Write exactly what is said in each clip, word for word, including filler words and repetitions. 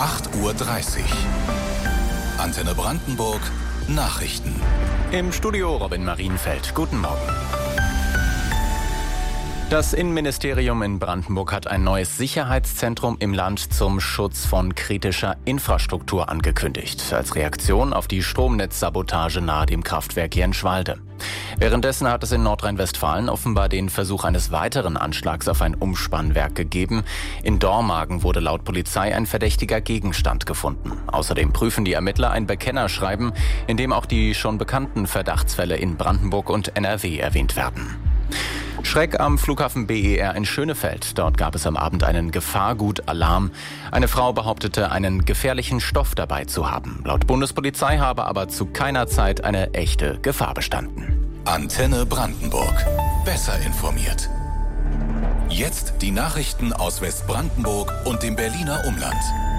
acht Uhr dreißig. Antenne Brandenburg Nachrichten. Im Studio Robin Marienfeld. Guten Morgen. Das Innenministerium in Brandenburg hat ein neues Sicherheitszentrum im Land zum Schutz von kritischer Infrastruktur angekündigt, als Reaktion auf die Stromnetzsabotage nahe dem Kraftwerk Jenschwalde. Währenddessen hat es in Nordrhein-Westfalen offenbar den Versuch eines weiteren Anschlags auf ein Umspannwerk gegeben. In Dormagen wurde laut Polizei ein verdächtiger Gegenstand gefunden. Außerdem prüfen die Ermittler ein Bekennerschreiben, in dem auch die schon bekannten Verdachtsfälle in Brandenburg und N R W erwähnt werden. Schreck am Flughafen B E R in Schönefeld. Dort gab es am Abend einen Gefahrgutalarm. Eine Frau behauptete, einen gefährlichen Stoff dabei zu haben. Laut Bundespolizei habe aber zu keiner Zeit eine echte Gefahr bestanden. Antenne Brandenburg. Besser informiert. Jetzt die Nachrichten aus Westbrandenburg und dem Berliner Umland.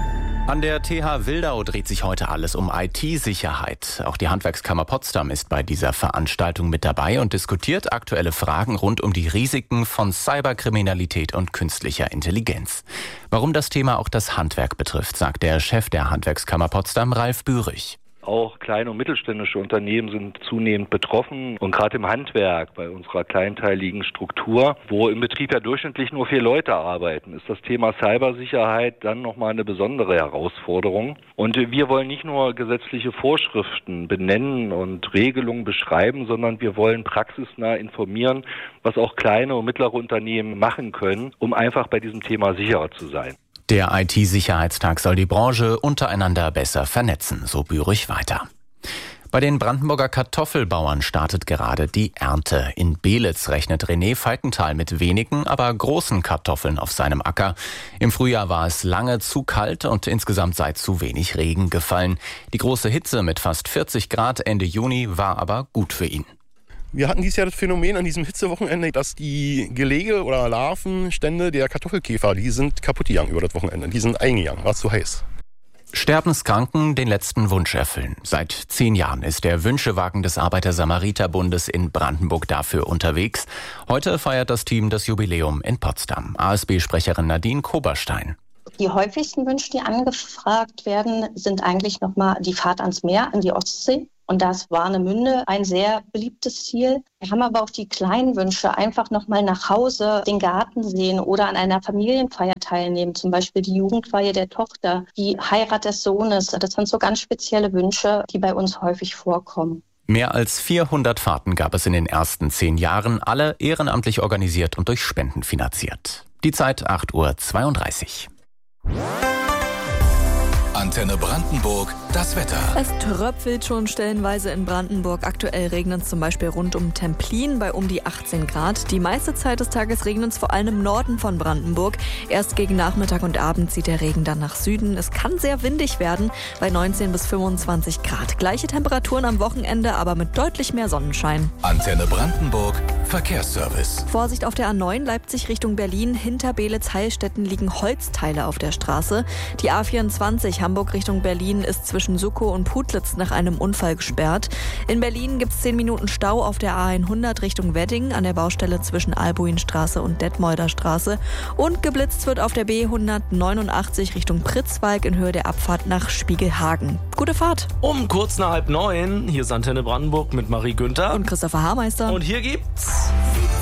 An der T H Wildau dreht sich heute alles um I T-Sicherheit. Auch die Handwerkskammer Potsdam ist bei dieser Veranstaltung mit dabei und diskutiert aktuelle Fragen rund um die Risiken von Cyberkriminalität und künstlicher Intelligenz. Warum das Thema auch das Handwerk betrifft, sagt der Chef der Handwerkskammer Potsdam, Ralf Bührig. Auch kleine und mittelständische Unternehmen sind zunehmend betroffen. Und gerade im Handwerk, bei unserer kleinteiligen Struktur, wo im Betrieb ja durchschnittlich nur vier Leute arbeiten, ist das Thema Cybersicherheit dann nochmal eine besondere Herausforderung. Und wir wollen nicht nur gesetzliche Vorschriften benennen und Regelungen beschreiben, sondern wir wollen praxisnah informieren, was auch kleine und mittlere Unternehmen machen können, um einfach bei diesem Thema sicherer zu sein. Der I T-Sicherheitstag soll die Branche untereinander besser vernetzen, so Bührig weiter. Bei den Brandenburger Kartoffelbauern startet gerade die Ernte. In Beelitz rechnet René Falkenthal mit wenigen, aber großen Kartoffeln auf seinem Acker. Im Frühjahr war es lange zu kalt und insgesamt sei zu wenig Regen gefallen. Die große Hitze mit fast vierzig Grad Ende Juni war aber gut für ihn. Wir hatten dieses Jahr das Phänomen an diesem Hitzewochenende, dass die Gelege oder Larvenstände der Kartoffelkäfer, die sind kaputt gegangen über das Wochenende. Die sind eingegangen, war zu heiß. Sterbenskranken den letzten Wunsch erfüllen. Seit zehn Jahren ist der Wünschewagen des Arbeiter-Samariter-Bundes in Brandenburg dafür unterwegs. Heute feiert das Team das Jubiläum in Potsdam. A S B-Sprecherin Nadine Koberstein. Die häufigsten Wünsche, die angefragt werden, sind eigentlich nochmal die Fahrt ans Meer, an die Ostsee. Und da ist Warnemünde ein sehr beliebtes Ziel. Wir haben aber auch die kleinen Wünsche, einfach nochmal nach Hause den Garten sehen oder an einer Familienfeier teilnehmen. Zum Beispiel die Jugendweihe der Tochter, die Heirat des Sohnes. Das sind so ganz spezielle Wünsche, die bei uns häufig vorkommen. Mehr als vierhundert Fahrten gab es in den ersten zehn Jahren, alle ehrenamtlich organisiert und durch Spenden finanziert. Die Zeit acht Uhr zweiunddreißig. Antenne Brandenburg, das Wetter. Es tröpfelt schon stellenweise in Brandenburg. Aktuell regnet es zum Beispiel rund um Templin bei um die achtzehn Grad. Die meiste Zeit des Tages regnet es vor allem im Norden von Brandenburg. Erst gegen Nachmittag und Abend zieht der Regen dann nach Süden. Es kann sehr windig werden bei neunzehn bis fünfundzwanzig Grad. Gleiche Temperaturen am Wochenende, aber mit deutlich mehr Sonnenschein. Antenne Brandenburg, Verkehrsservice. Vorsicht auf der A neun Leipzig Richtung Berlin. Hinter Beelitz-Heilstätten liegen Holzteile auf der Straße. Die A vierundzwanzig Hamburg Richtung Berlin ist zwischen Suckow und Putlitz nach einem Unfall gesperrt. In Berlin gibt es zehn Minuten Stau auf der A hundert Richtung Wedding an der Baustelle zwischen Albuinstraße und Detmolder Straße. Und geblitzt wird auf der B hundertneunundachtzig Richtung Pritzwalk in Höhe der Abfahrt nach Spiegelhagen. Gute Fahrt! Um kurz nach halb neun, hier ist Antenne Brandenburg mit Marie Günther und Christopher Haarmeister. Und hier gibt's